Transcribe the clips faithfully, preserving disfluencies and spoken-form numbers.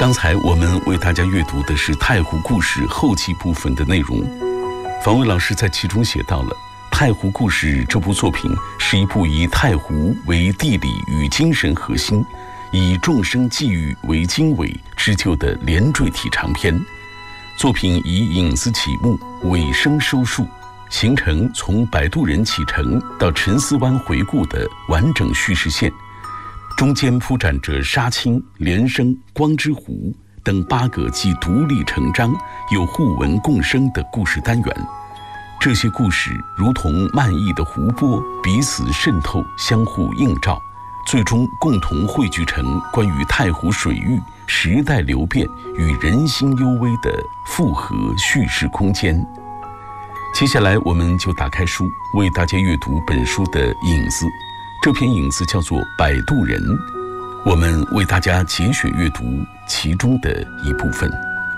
刚才我们为大家阅读的是《太湖故事》后记部分的内容。方伟老师在其中写到了《太湖故事》这部作品是一部以太湖为地理与精神核心，以众生际遇为经纬织就的连缀体长篇。作品以引子起目，尾声收束，形成从摆渡人启程到沉思湾回顾的完整叙事线，中间铺展着杀青、连生、光之湖等八个既独立成章又互文共生的故事单元。这些故事如同漫溢的湖泊，彼此渗透，相互映照，最终共同汇聚成关于太湖水域、时代流变与人心幽微的复合叙事空间。接下来我们就打开书，为大家阅读本书的引子。这篇引子叫做《摆渡人》，我们为大家节选阅读其中的一部分。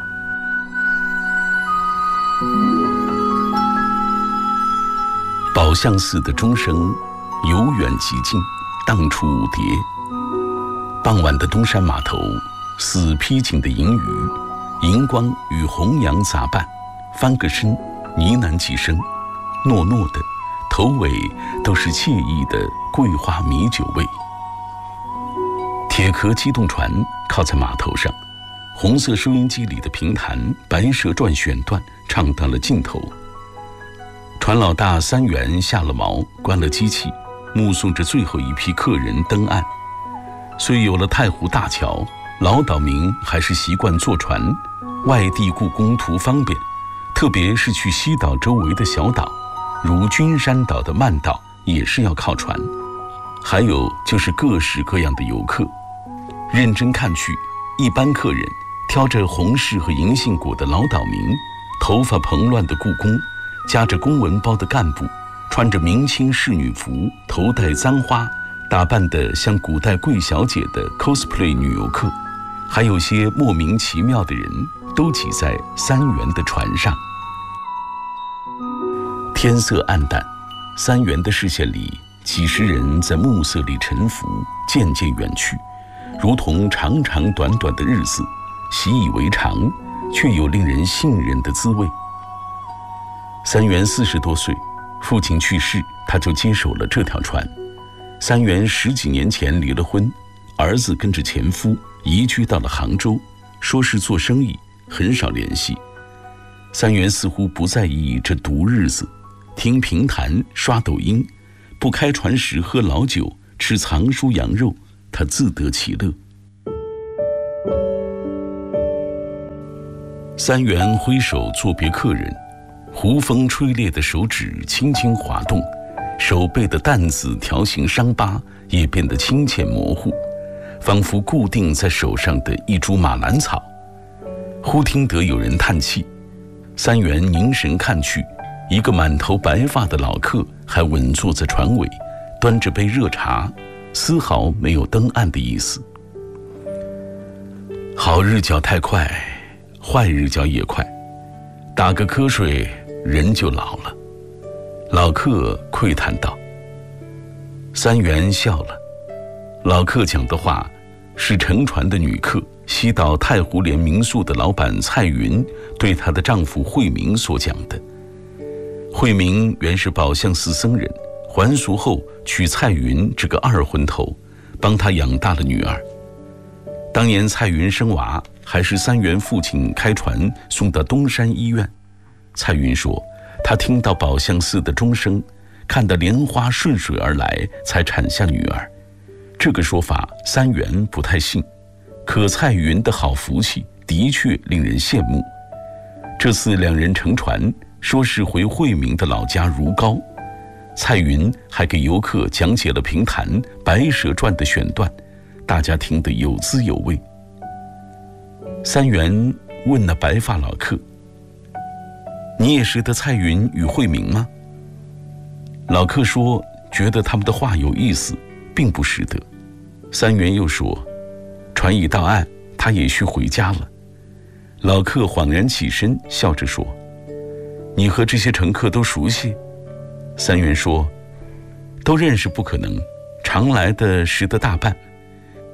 宝相寺的钟声由远及近，荡出舞蝶。傍晚的东山码头，似披荆的银鱼，银光与红阳杂伴，翻个身，呢喃几声，糯糯的，头尾都是惬意的桂花米酒味。铁壳机动船靠在码头上，红色收音机里的评弹《白蛇传》选段唱到了尽头。船老大三元下了锚，关了机器，目送着最后一批客人登岸。虽有了太湖大桥，老岛民还是习惯坐船，外地故宫图方便，特别是去西岛周围的小岛，如君山岛的漫岛也是要靠船。还有就是各式各样的游客，认真看去，一般客人挑着红柿和银杏果的老岛民，头发蓬乱的故宫，夹着公文包的干部，穿着明清仕女服，头戴簪花，打扮得像古代贵小姐的 cosplay 女游客，还有些莫名其妙的人，都挤在三元的船上。天色暗淡，三元的视线里，几十人在暮色里沉浮，渐渐远去，如同长长短短的日子，习以为常，却有令人信任的滋味。三元四十多岁，父亲去世，他就接手了这条船。三元十几年前离了婚，儿子跟着前夫移居到了杭州，说是做生意，很少联系。三元似乎不在意这毒日子，听评弹，刷抖音，不开船时喝老酒，吃藏书羊肉，他自得其乐。三元挥手作别客人，湖风吹裂的手指轻轻滑动，手背的淡紫条形伤疤也变得清浅模糊，仿佛固定在手上的一株马兰草。忽听得有人叹气，三元凝神看去，一个满头白发的老客还稳坐在船尾，端着杯热茶，丝毫没有登岸的意思。好日脚太快，坏日脚也快，打个瞌睡人就老了。老客喟叹道。三元笑了。老客讲的话是乘船的女客，西岛太湖莲民宿的老板蔡云对她的丈夫慧明所讲的。慧明原是宝相寺僧人，还俗后娶蔡云这个二婚头，帮他养大了女儿。当年蔡云生娃，还是三元父亲开船送到东山医院。蔡云说，他听到宝相寺的钟声，看到莲花顺水而来，才产下女儿。这个说法三元不太信，可蔡云的好福气的确令人羡慕。这次两人乘船，说是回慧明的老家如皋，蔡云还给游客讲解了评弹《白蛇传》的选段，大家听得有滋有味。三元问那白发老客，你也识得蔡云与慧明吗？老客说，觉得他们的话有意思，并不识得。三元又说，船已到岸，他也需回家了。老客恍然起身，笑着说，你和这些乘客都熟悉？三元说，都认识不可能，常来的识得大半。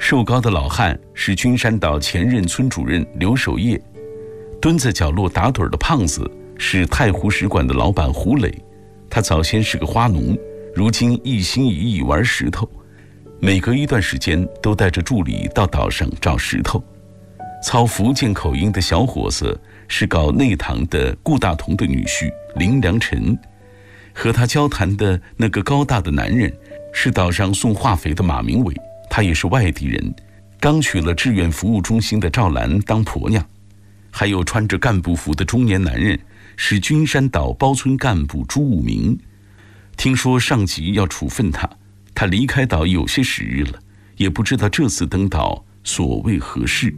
瘦高的老汉是君山岛前任村主任刘守业，蹲在角落打盹的胖子是太湖使馆的老板胡磊，他早先是个花农，如今一心一意玩石头，每隔一段时间都带着助理到岛上找石头。操福建口音的小伙子是搞内堂的顾大同的女婿林良辰，和他交谈的那个高大的男人是岛上送化肥的马明伟，他也是外地人，刚娶了志愿服务中心的赵兰当婆娘。还有穿着干部服的中年男人是君山岛包村干部朱武明，听说上级要处分他，他离开岛有些时日了，也不知道这次登岛所谓何事。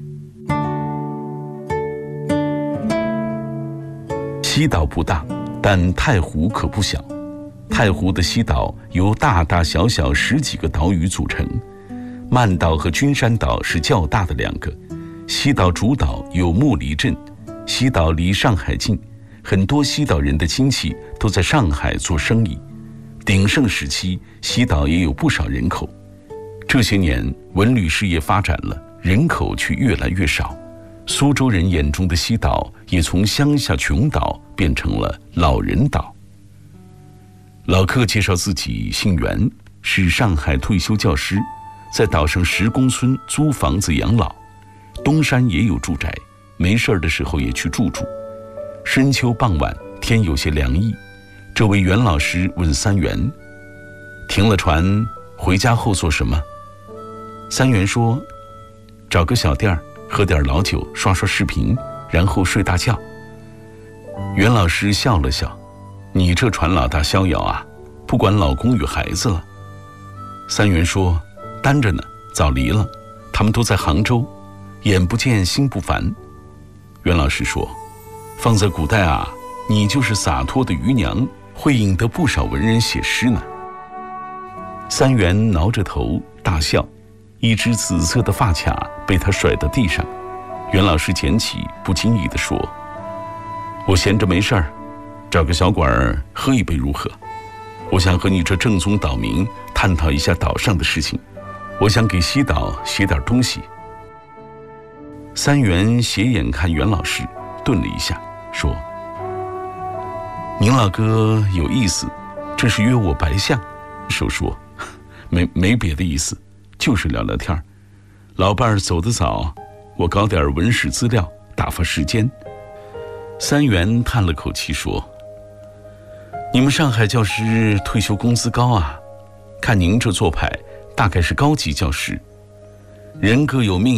西岛不大，但太湖可不小。太湖的西岛由大大小小十几个岛屿组成，曼岛和君山岛是较大的两个。西岛主岛有木犁镇，西岛离上海近，很多西岛人的亲戚都在上海做生意。鼎盛时期，西岛也有不少人口。这些年，文旅事业发展了，人口却越来越少。苏州人眼中的西岛也从乡下穷岛变成了老人岛。老客介绍自己姓袁，是上海退休教师，在岛上石公村租房子养老。东山也有住宅，没事的时候也去住住。深秋傍晚，天有些凉意，这位袁老师问三元：停了船回家后做什么？三元说：找个小店儿喝点老酒，刷刷视频，然后睡大觉。袁老师笑了笑：你这船老大逍遥啊，不管老公与孩子了。三元说：单着呢，早离了，他们都在杭州，眼不见心不烦。袁老师说：放在古代啊，你就是洒脱的渔娘，会引得不少文人写诗呢。三元挠着头大笑，一只紫色的发卡被他甩到地上，袁老师捡起，不经意地说：我闲着没事儿，找个小馆儿喝一杯如何？我想和你这正宗岛民探讨一下岛上的事情，我想给西岛写点东西。三元斜眼看袁老师，顿了一下，说：您老哥有意思，这是约我白相。手说：没没别的意思，就是聊聊天。老伴儿走得早，我搞点文史资料打发时间。三元叹了口气说：你们上海教师退休工资高啊，看您这做派大概是高级教师。人各有命